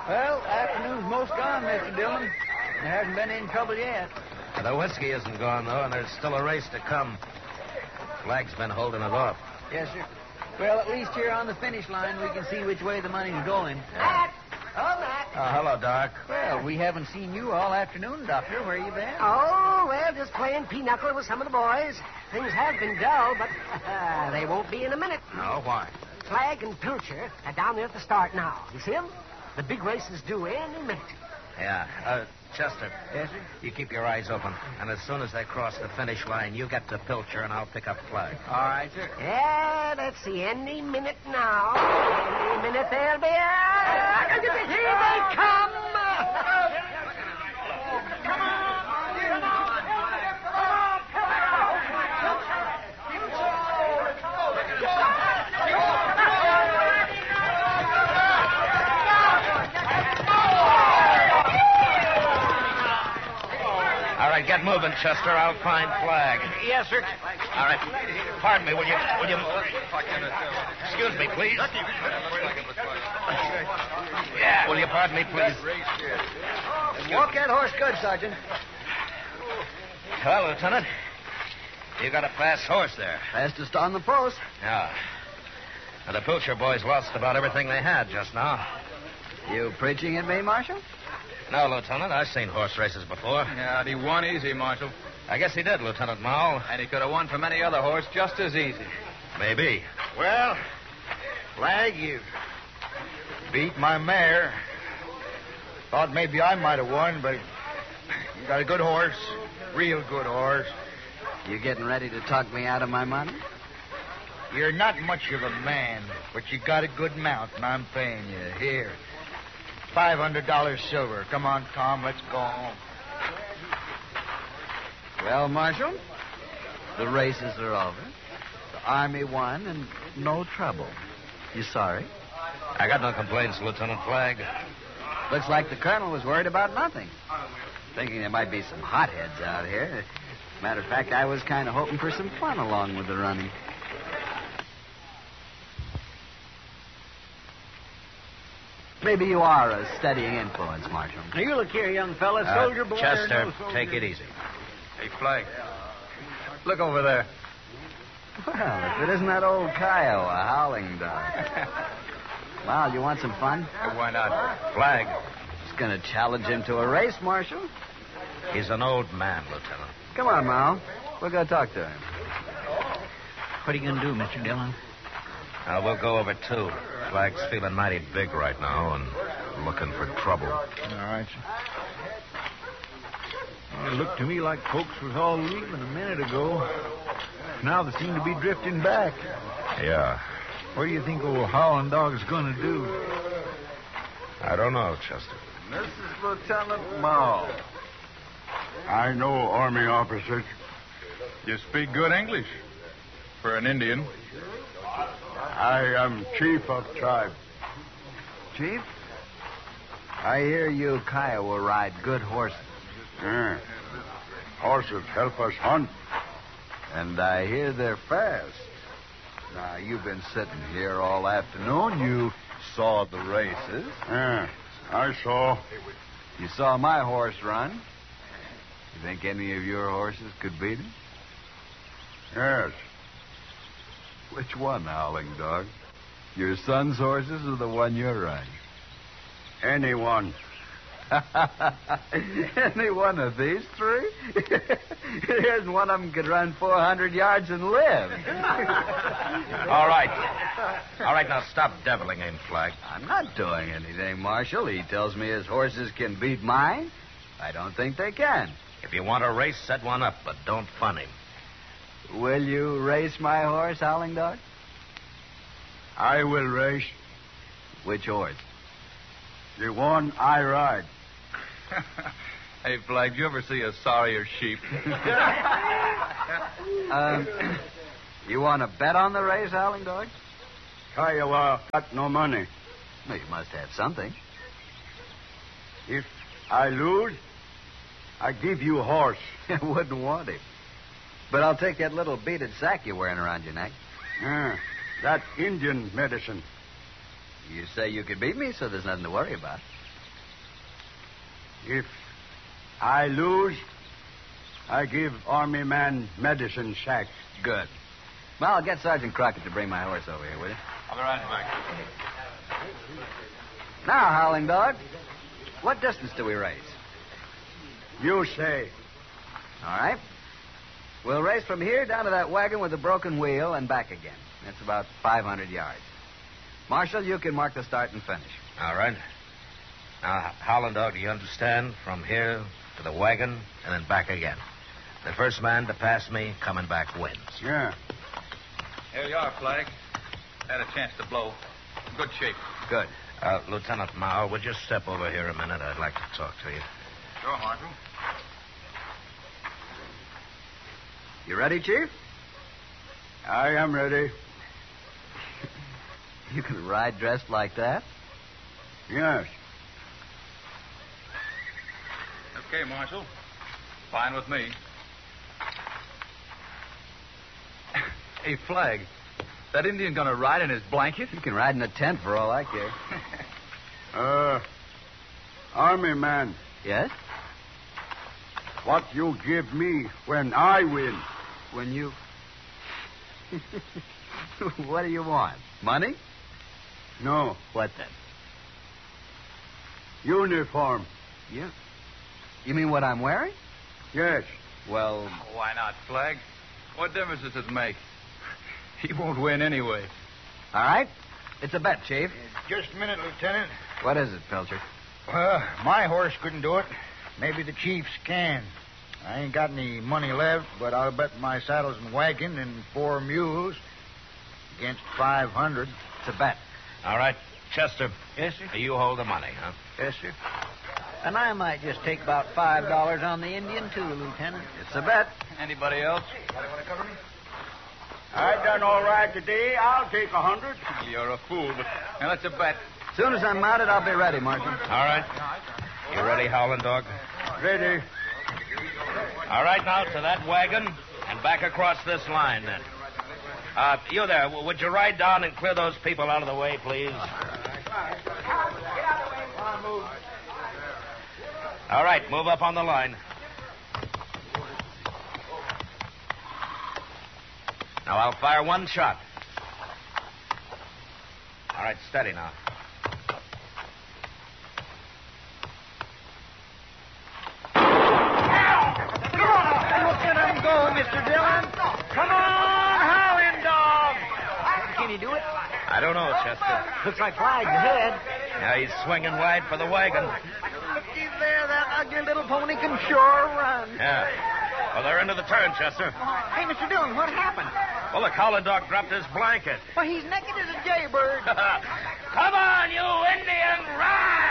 Well, afternoon's most gone, Mr. Dillon. There hasn't been any trouble yet. The whiskey isn't gone, though, and there's still a race to come. Flag's been holding it off. Yes, sir. Well, at least here on the finish line, we can see which way the money's going. Matt! Oh, Matt. Hello, Doc. Well, we haven't seen you all afternoon, Doctor. Where you been? Oh, well, just playing pinochle with some of the boys. Things have been dull, but they won't be in a minute. Oh, why? Flag and Pilcher are down there at the start now. You see them? The big race is due any minute. Yeah. Chester. Yes, sir? You keep your eyes open. And as soon as they cross the finish line, you get to Pilcher, and I'll pick up Flag. All right, sir. Yeah, let's see. Any minute now. Any minute they'll be... Here they come! Come on! All right, get moving, Chester. I'll find Flag. Yes, sir. All right. Pardon me, will you... Excuse me, please. Yeah. Will you pardon me, please? Walk that horse good, Sergeant. Well, Lieutenant, you got a fast horse there. Fastest on the post. Yeah. And the Pilcher boys lost about everything they had just now. You preaching at me, Marshal? No, Lieutenant, I've seen horse races before. Yeah, and he won easy, Marshal. I guess he did, Lieutenant Mao. And he could have won from any other horse just as easy. Maybe. Well, Flag, you beat my mare. Thought maybe I might have won, but you got a good horse. Real good horse. You getting ready to talk me out of my money? You're not much of a man, but you got a good mount, and I'm paying you. Here. $500 silver. Come on, Tom, let's go home. Well, Marshal, the races are over. The Army won, and no trouble. You sorry? I got no complaints, Lieutenant Flag. Looks like the colonel was worried about nothing. Thinking there might be some hotheads out here. Matter of fact, I was kind of hoping for some fun along with the running. Maybe you are a steadying influence, Marshal. Now, you look here, young fella. Soldier boy. Chester, or no soldier. take it easy. Hey, Flag. Look over there. Well, if it isn't that old Kiowa, a howling dog. Well, you want some fun? Why not? Flag. Just going to challenge him to a race, Marshal. He's an old man, Lieutenant. Come on, Mal. We'll go talk to him. What are you going to do, Mr. Dillon? We'll go over, too. Flag's feeling mighty big right now and looking for trouble. All right, sir. Well, it looked to me like folks was all leaving a minute ago. Now they seem to be drifting back. Yeah. What do you think old Howling Dog's going to do? I don't know, Chester. This is Lieutenant Mao. I know Army officers. You speak good English for an Indian. I am chief of tribe. Chief? I hear you Kiowa ride good horses. Yeah. Horses help us hunt. And I hear they're fast. Now, you've been sitting here all afternoon. You saw the races. Yeah, I saw. You saw my horse run. You think any of your horses could beat him? Yes. Which one, Howling Dog? Your son's horses or the one you're riding? Anyone. Any one of these three? Here's one of them could run 400 yards and live. All right. All right, now stop deviling him, Flag. I'm not doing anything, Marshal. He tells me his horses can beat mine. I don't think they can. If you want a race, set one up, but don't fun him. Will you race my horse, Howling Dog? I will race. Which horse? The one I ride. Hey, Flag, did you ever see a sorrier sheep? You want to bet on the race, Howling Dog? Kiowa got no money. Well, you must have something. If I lose, I give you a horse. I wouldn't want him. But I'll take that little beaded sack you're wearing around your neck. Yeah, that's Indian medicine. You say you could beat me, so there's nothing to worry about. If I lose, I give Army man medicine sack. Good. Well, I'll get Sergeant Crockett to bring my horse over here, will you? I'll be right back. Now, Howling Dog, what distance do we race? You say. All right. We'll race from here down to that wagon with the broken wheel and back again. That's about 500 yards. Marshal, you can mark the start and finish. All right. Now, Howling Dog, do you understand? From here to the wagon and then back again. The first man to pass me coming back wins. Yeah. Here you are, Flag. Had a chance to blow. Good shape. Good. Lieutenant Mao, would you step over here a minute? I'd like to talk to you. Sure, Marshal. You ready, Chief? I am ready. You can ride dressed like that? Yes. Okay, Marshal. Fine with me. Hey, Flag. That Indian gonna ride in his blanket? You can ride in a tent for all I care. Army man, Yes? what you give me when I win? When you... What do you want? Money? No. What then? Uniform. Yeah. You mean what I'm wearing? Yes. Well, Why not, Flag? What difference does it make? He won't win anyway. all right. It's a bet, Chief. Just a minute, Lieutenant. What is it, Pilcher? My horse couldn't do it. Maybe the chief's can. I ain't got any money left, but I'll bet my saddles and wagon and 4 mules against 500. It's a bet. All right, Chester. Yes, sir. You hold the money, huh? Yes, sir. And I might just take about $5 on the Indian, too, Lieutenant. It's a bet. Anybody else? I done all right today. I'll take 100. You're a fool, but now that's a bet. As soon as I'm mounted, I'll be ready, Marshal. All right. You ready, Howling Dog? Ready. All right, now to that wagon and back across this line, then. You there, would you ride down and clear those people out of the way, please? All right, move up on the line. Now, I'll fire one shot. All right, steady now. Look at him go, Mr. Dillon. Come on, Howling Dog. Can he do it? I don't know, Chester. Looks like Flag's ahead. Yeah, he's swinging wide for the wagon. Looky there, that ugly little pony can sure run. Yeah. Well, they're into the turn, Chester. Hey, Mr. Dillon, what happened? Well, look, Howling Dog dropped his blanket. Well, he's naked as a jaybird. Come on, you Indian, ride!